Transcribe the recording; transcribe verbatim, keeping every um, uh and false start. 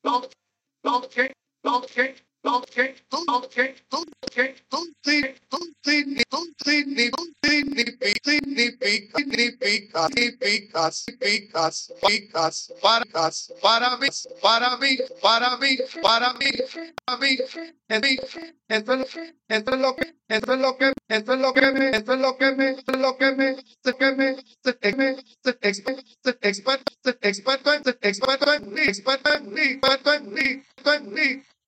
para mí, para mí, para mí, para mí, para mí, esto es esto es lo que, esto es lo que, esto es lo que me, esto es lo que me, esto es lo que me, esto es que me, esto es que me, experto, experto, experto, experto, experto, experto, experto, experto,